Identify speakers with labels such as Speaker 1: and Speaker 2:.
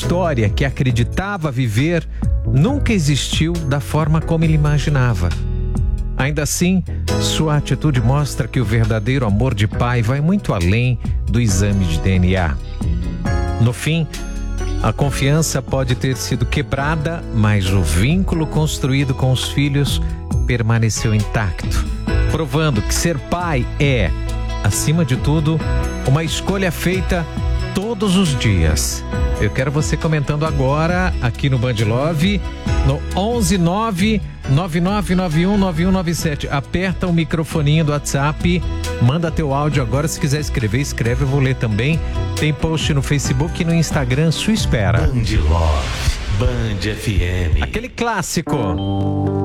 Speaker 1: história que acreditava viver nunca existiu da forma como ele imaginava. Ainda assim, sua atitude mostra que o verdadeiro amor de pai vai muito além do exame de DNA. No fim, a confiança pode ter sido quebrada, mas o vínculo construído com os filhos permaneceu intacto, provando que ser pai é, acima de tudo, uma escolha feita todos os dias. Eu quero você comentando agora aqui no Band Love, no 11999919197. Aperta o microfoninho do WhatsApp, manda teu áudio agora. Se quiser escrever, escreve, eu vou ler também. Tem post no Facebook e no Instagram, sua espera.
Speaker 2: Band Love, Band FM.
Speaker 1: Aquele clássico.